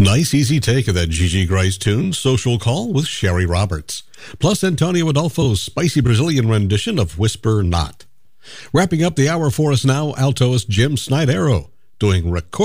Nice, easy take of that Gigi Grice tune, Social Call with Sherry Roberts. Plus Antonio Adolfo's spicy Brazilian rendition of Whisper Not. Wrapping up the hour for us now, altoist Jim Snydero doing Record